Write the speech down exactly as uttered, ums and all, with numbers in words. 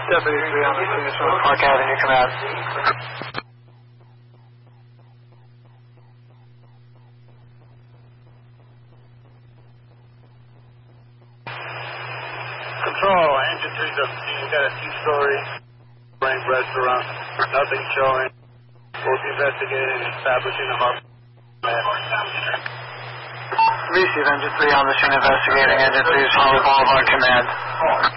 Deputy three on the scene from Park Avenue, command. Control, engine three's up to scene. Got a two-story rank restaurant. Nothing showing. Both investigating and establishing a harbor. Receive engine three on the scene investigating engine three's Hollywood Boulevard, command.